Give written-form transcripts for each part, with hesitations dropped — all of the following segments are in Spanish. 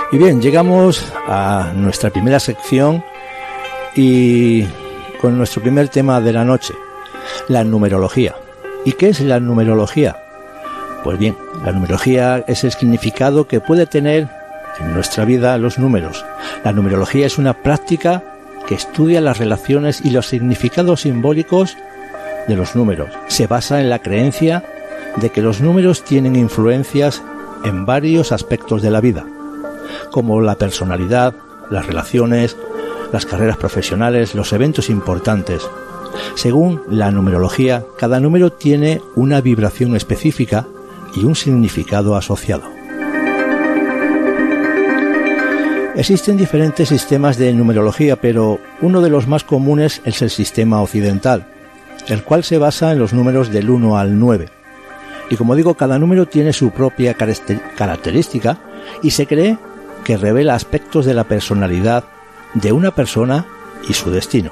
Y bien, llegamos a nuestra primera sección y con nuestro primer tema de la noche, la numerología. ¿Y qué es la numerología? Pues bien, la numerología es el significado que puede tener en nuestra vida los números. La numerología es una práctica que estudia las relaciones y los significados simbólicos de los números. Se basa en la creencia de que los números tienen influencias en varios aspectos de la vida, como la personalidad, las relaciones, las carreras profesionales, los eventos importantes. Según la numerología, cada número tiene una vibración específica y un significado asociado. Existen diferentes sistemas de numerología, pero uno de los más comunes es el sistema occidental, el cual se basa en los números del 1 al 9. Y como digo, cada número tiene su propia característica y se cree que revela aspectos de la personalidad de una persona y su destino.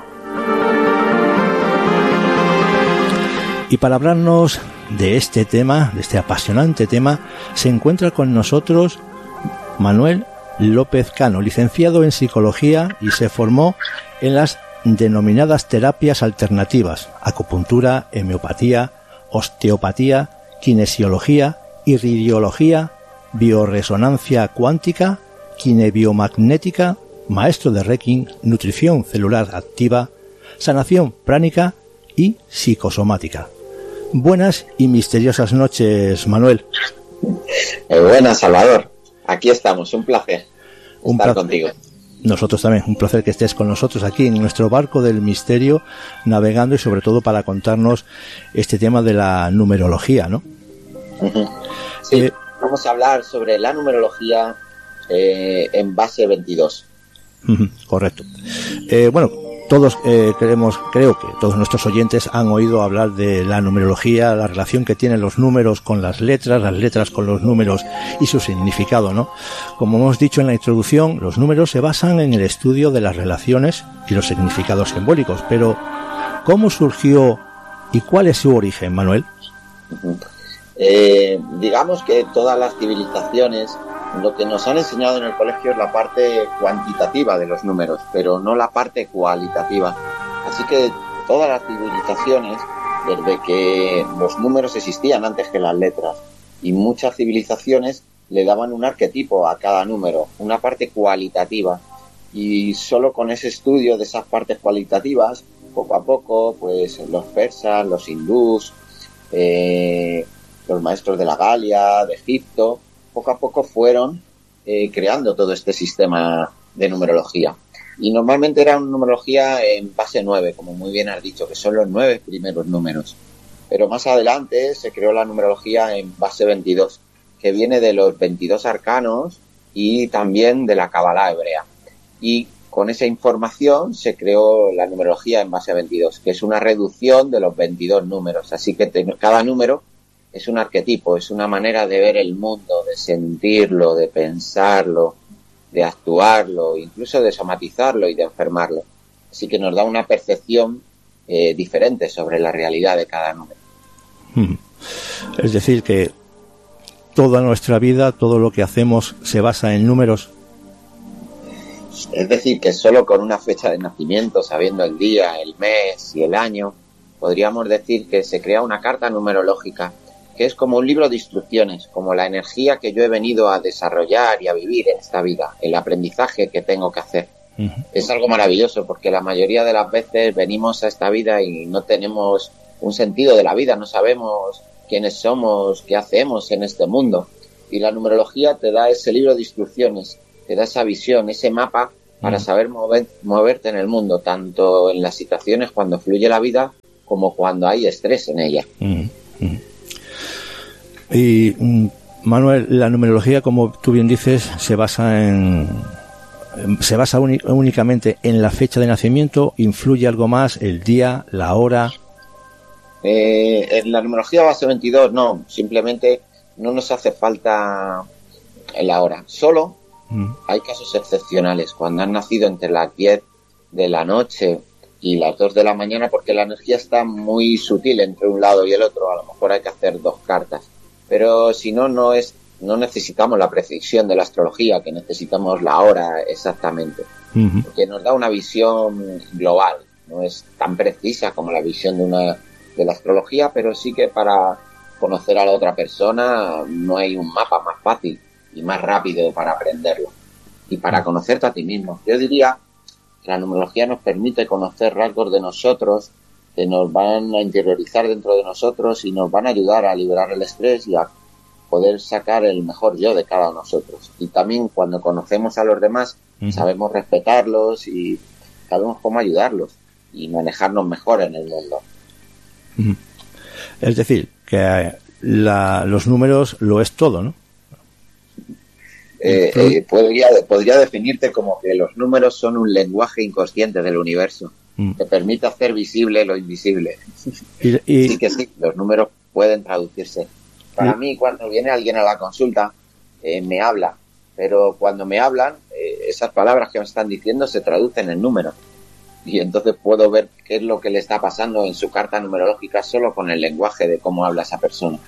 Y para hablarnos de este tema, de este apasionante tema, se encuentra con nosotros Manuel López Cano, licenciado en Psicología, y se formó en las denominadas terapias alternativas: acupuntura, homeopatía, osteopatía, kinesiología, iridiología, bioresonancia cuántica, kinebiomagnética, maestro de Reiki, nutrición celular activa, sanación pránica y psicosomática. Buenas y misteriosas noches, Manuel. Buenas, Salvador. Aquí estamos, un placer estar contigo. Nosotros también, un placer que estés con nosotros aquí en nuestro barco del misterio, navegando, y sobre todo para contarnos este tema de la numerología, ¿no? Uh-huh. Sí, vamos a hablar sobre la numerología en base 22. Uh-huh, correcto. Bueno, todos creo que todos nuestros oyentes han oído hablar de la numerología, la relación que tienen los números con las letras con los números y su significado, ¿no? Como hemos dicho en la introducción, los números se basan en el estudio de las relaciones y los significados simbólicos, pero ¿cómo surgió y cuál es su origen, Manuel? Uh-huh. Digamos que todas las civilizaciones, lo que nos han enseñado en el colegio es la parte cuantitativa de los números, pero no la parte cualitativa. Así que todas las civilizaciones, desde que los números existían antes que las letras, y muchas civilizaciones le daban un arquetipo a cada número, una parte cualitativa, y solo con ese estudio de esas partes cualitativas, poco a poco, pues los persas, los hindús, los maestros de la Galia, de Egipto, poco a poco fueron creando todo este sistema de numerología. Y normalmente era una numerología en base 9, como muy bien has dicho, que son los 9 primeros números. Pero más adelante se creó la numerología en base 22, que viene de los 22 arcanos y también de la Kabbalah hebrea. Y con esa información se creó la numerología en base 22, que es una reducción de los 22 números. Así que cada número es un arquetipo, es una manera de ver el mundo, de sentirlo, de pensarlo, de actuarlo, incluso de somatizarlo y de enfermarlo. Así que nos da una percepción diferente sobre la realidad de cada número. Es decir, que toda nuestra vida, todo lo que hacemos se basa en números. Es decir, que solo con una fecha de nacimiento, sabiendo el día, el mes y el año, podríamos decir que se crea una carta numerológica, que es como un libro de instrucciones, como la energía que yo he venido a desarrollar y a vivir en esta vida, el aprendizaje que tengo que hacer. Uh-huh. Es algo maravilloso, porque la mayoría de las veces venimos a esta vida y no tenemos un sentido de la vida, no sabemos quiénes somos, qué hacemos en este mundo. Y la numerología te da ese libro de instrucciones, te da esa visión, ese mapa para saber moverte en el mundo, tanto en las situaciones cuando fluye la vida como cuando hay estrés en ella. Uh-huh. Y Manuel, la numerología, como tú bien dices, se basa únicamente en la fecha de nacimiento. ¿Influye algo más? ¿El día, la hora? En la numerología base 22 no, simplemente no nos hace falta la hora. Solo hay casos excepcionales, cuando han nacido entre las 10 de la noche y las 2 de la mañana, porque la energía está muy sutil entre un lado y el otro. A lo mejor hay que hacer 2 cartas. Pero si no, no es no necesitamos la precisión de la astrología, que necesitamos la hora exactamente, porque nos da una visión global. No es tan precisa como la visión de la astrología, pero sí que para conocer a la otra persona no hay un mapa más fácil y más rápido para aprenderlo. Y para conocerte a ti mismo. Yo diría que la numerología nos permite conocer rasgos de nosotros que nos van a interiorizar dentro de nosotros y nos van a ayudar a liberar el estrés y a poder sacar el mejor yo de cada uno de nosotros. Y también cuando conocemos a los demás, sabemos respetarlos y sabemos cómo ayudarlos y manejarnos mejor en el mundo. Es decir, que los números lo es todo, ¿no? Podría definirte como que los números son un lenguaje inconsciente del universo que permite hacer visible lo invisible. Sí que sí, los números pueden traducirse. Para mí, cuando viene alguien a la consulta, me habla, pero cuando me hablan, esas palabras que me están diciendo se traducen en números. Y entonces puedo ver qué es lo que le está pasando en su carta numerológica solo con el lenguaje de cómo habla esa persona.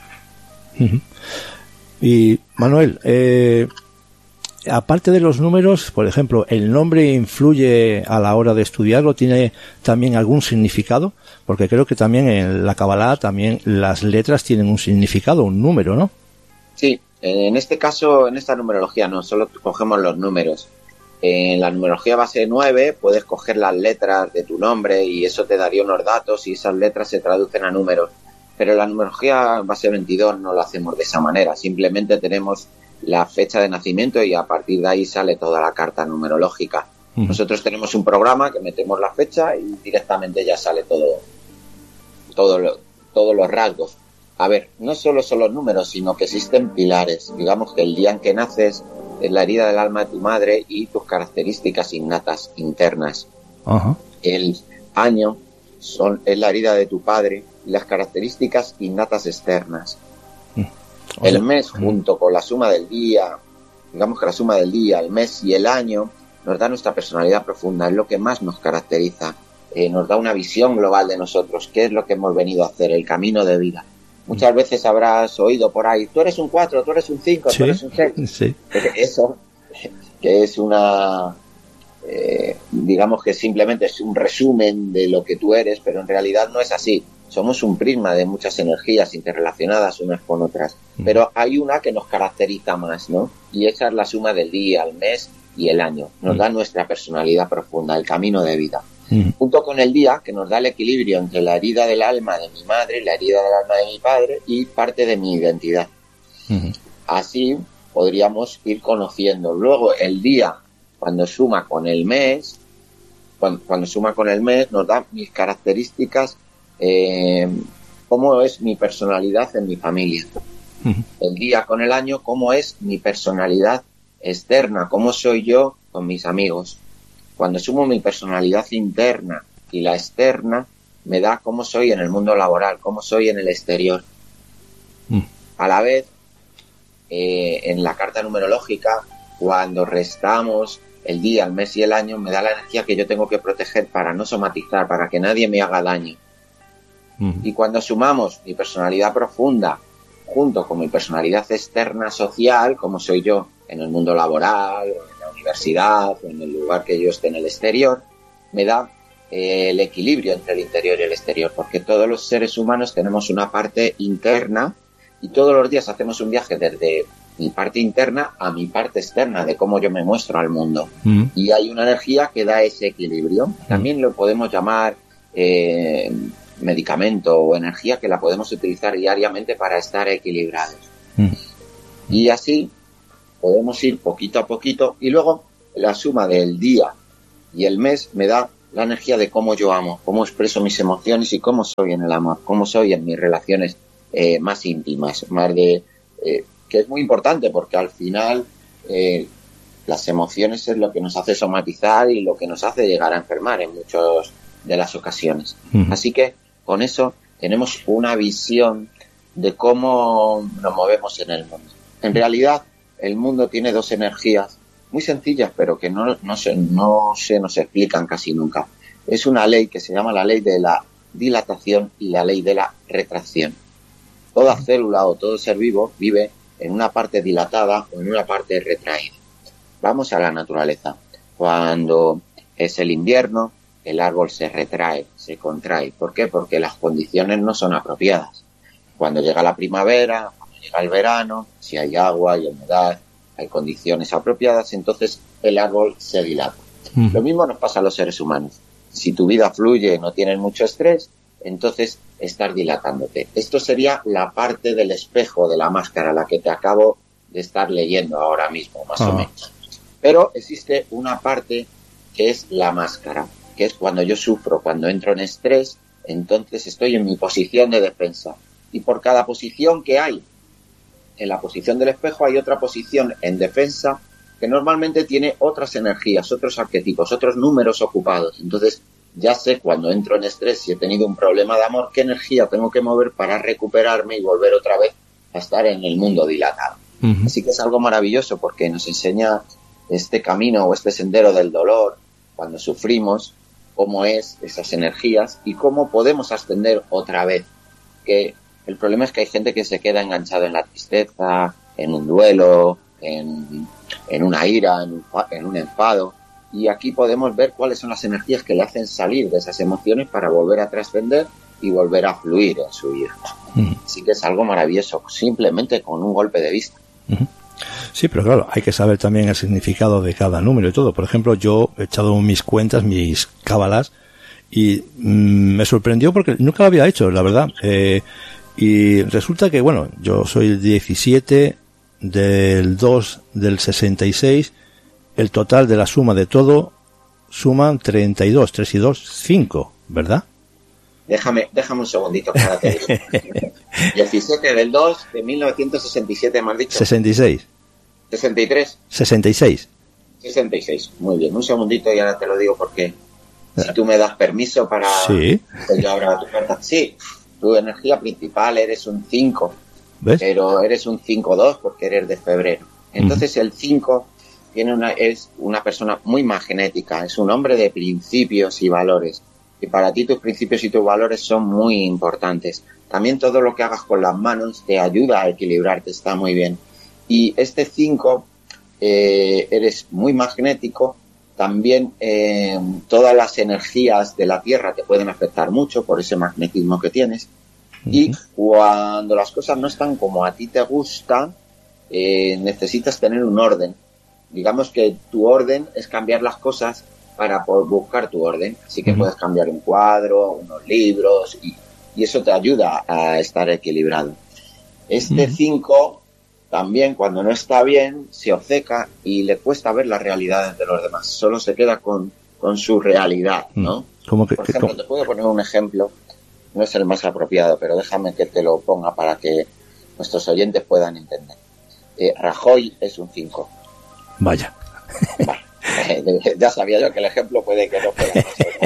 Y Manuel, aparte de los números, por ejemplo, ¿el nombre influye a la hora de estudiarlo? ¿Tiene también algún significado? Porque creo que también en la Kabbalah también las letras tienen un significado, un número, ¿no? Sí, en este caso, en esta numerología no, solo cogemos los números. En la numerología base 9 puedes coger las letras de tu nombre y eso te daría unos datos y esas letras se traducen a números. Pero en la numerología base 22 no lo hacemos de esa manera, simplemente tenemos la fecha de nacimiento y a partir de ahí sale toda la carta numerológica. Nosotros tenemos un programa que metemos la fecha y directamente ya sale todos los rasgos. A ver, no solo son los números, sino que existen pilares. Digamos que el día en que naces es la herida del alma de tu madre y tus características innatas internas. El año es la herida de tu padre y las características innatas externas. El mes, junto con la suma del día, digamos que la suma del día, el mes y el año, nos da nuestra personalidad profunda, es lo que más nos caracteriza, nos da una visión global de nosotros, qué es lo que hemos venido a hacer, el camino de vida. Muchas veces habrás oído por ahí, tú eres un 4, tú eres un 5, tú eres un 6. Sí. Eso, que es una, digamos que simplemente es un resumen de lo que tú eres, pero en realidad no es así. Somos un prisma de muchas energías interrelacionadas unas con otras, pero hay una que nos caracteriza más, ¿no? Y esa es la suma del día, el mes y el año. Nos da nuestra personalidad profunda, el camino de vida. Junto con el día, que nos da el equilibrio entre la herida del alma de mi madre, la herida del alma de mi padre y parte de mi identidad. Así podríamos ir conociendo. Luego el día, cuando suma con el mes, cuando suma con el mes, nos da mis características, cómo es mi personalidad en mi familia. El día con el año, cómo es mi personalidad externa, cómo soy yo con mis amigos. Cuando sumo mi personalidad interna y la externa, me da cómo soy en el mundo laboral, cómo soy en el exterior. A la vez, en la carta numerológica, cuando restamos el día, el mes y el año, me da la energía que yo tengo que proteger para no somatizar, para que nadie me haga daño. Y cuando sumamos mi personalidad profunda junto con mi personalidad externa social, como soy yo en el mundo laboral, en la universidad, en el lugar que yo esté en el exterior, me da el equilibrio entre el interior y el exterior, porque todos los seres humanos tenemos una parte interna y todos los días hacemos un viaje desde mi parte interna a mi parte externa, de cómo yo me muestro al mundo. Y hay una energía que da ese equilibrio. También lo podemos llamar medicamento o energía que la podemos utilizar diariamente para estar equilibrados. Y así podemos ir poquito a poquito y luego la suma del día y el mes me da la energía de cómo yo amo, cómo expreso mis emociones y cómo soy en el amor, cómo soy en mis relaciones más íntimas, más de que es muy importante porque al final las emociones es lo que nos hace somatizar y lo que nos hace llegar a enfermar en muchas de las ocasiones. Así que con eso tenemos una visión de cómo nos movemos en el mundo. En realidad, el mundo tiene dos energías muy sencillas, pero que no se nos explican casi nunca. Es una ley que se llama la ley de la dilatación y la ley de la retracción. Toda célula o todo ser vivo vive en una parte dilatada o en una parte retraída. Vamos a la naturaleza. Cuando es el invierno, el árbol se retrae, se contrae. ¿Por qué? Porque las condiciones no son apropiadas. Cuando llega la primavera, cuando llega el verano, si hay agua, hay humedad, hay condiciones apropiadas, entonces el árbol se dilata. Lo mismo nos pasa a los seres humanos. Si tu vida fluye, no tienes mucho estrés, entonces estás dilatándote. Esto sería la parte del espejo, de la máscara, la que te acabo de estar leyendo ahora mismo, más o menos. Pero existe una parte que es la máscara, que es cuando yo sufro, cuando entro en estrés, entonces estoy en mi posición de defensa. Y por cada posición que hay en la posición del espejo hay otra posición en defensa que normalmente tiene otras energías, otros arquetipos, otros números ocupados. Entonces ya sé cuando entro en estrés, si he tenido un problema de amor, qué energía tengo que mover para recuperarme y volver otra vez a estar en el mundo dilatado. Así que es algo maravilloso porque nos enseña este camino o este sendero del dolor cuando sufrimos, cómo es esas energías y cómo podemos ascender otra vez. Que el problema es que hay gente que se queda enganchado en la tristeza, en un duelo, en una ira, en un enfado. Y aquí podemos ver cuáles son las energías que le hacen salir de esas emociones para volver a trascender y volver a fluir en su vida. Así que es algo maravilloso, simplemente con un golpe de vista. Sí, pero claro, hay que saber también el significado de cada número y todo. Por ejemplo, yo he echado mis cuentas, mis cábalas, y me sorprendió porque nunca lo había hecho, la verdad. Y resulta que, bueno, yo soy el 17 del 2 del 66, el total de la suma de todo suman 32, 3 y 2, 5, ¿verdad? Déjame un segundito que ahora te digo. 17 del 2 de 1967, me has dicho. 66. 63. 66. 66, muy bien. Un segundito y ahora te lo digo porque si tú me das permiso para... Sí. Pues yo abra tu carta. Sí, tu energía principal eres un 5. ¿Ves? Pero eres un 5-2 porque eres de febrero. Entonces el 5 es una persona muy magnética, es un hombre de principios y valores. Y para ti tus principios y tus valores son muy importantes. También todo lo que hagas con las manos te ayuda a equilibrarte, está muy bien. Y este 5, eres muy magnético. También todas las energías de la Tierra te pueden afectar mucho por ese magnetismo que tienes. Y cuando las cosas no están como a ti te gustan, necesitas tener un orden. Digamos que tu orden es cambiar las cosas para buscar tu orden. Así que puedes cambiar un cuadro, unos libros, y eso te ayuda a estar equilibrado. Este 5 también, cuando no está bien, se obceca y le cuesta ver las realidades de los demás. Solo se queda con su realidad, ¿no? Por ejemplo, te puedo poner un ejemplo. No es el más apropiado, pero déjame que te lo ponga para que nuestros oyentes puedan entender. Rajoy es un 5. Vaya. Vale. Ya sabía yo que el ejemplo puede que no fuera.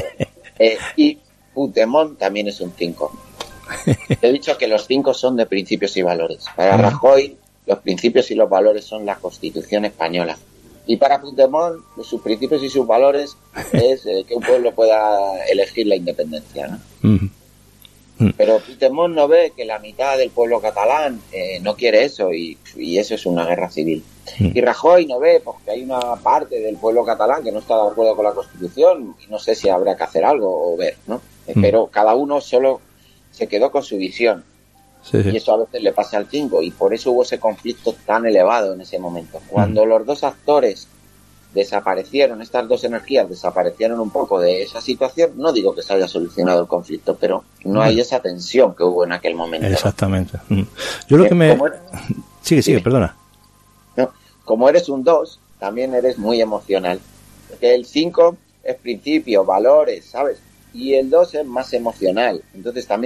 Y Puigdemont también es un 5. Te he dicho que los 5 son de principios y valores. Para Rajoy, los principios y los valores son la Constitución española. Y para Puigdemont, sus principios y sus valores es que un pueblo pueda elegir la independencia, ¿no? Pero Puigdemont no ve que la mitad del pueblo catalán no quiere eso y eso es una guerra civil. Y Rajoy no ve porque hay una parte del pueblo catalán que no está de acuerdo con la Constitución y no sé si habrá que hacer algo o ver, ¿no? Pero cada uno solo se quedó con su visión. Sí. Y eso a veces le pasa al 5 y por eso hubo ese conflicto tan elevado en ese momento. Cuando los dos actores desaparecieron, estas dos energías desaparecieron un poco de esa situación, no digo que se haya solucionado el conflicto, pero no hay esa tensión que hubo en aquel momento. Exactamente. Yo lo que me... Sigue, perdona. No, como eres un 2, también eres muy emocional. Porque el 5 es principio, valores, ¿sabes? Y el 2 es más emocional. Entonces también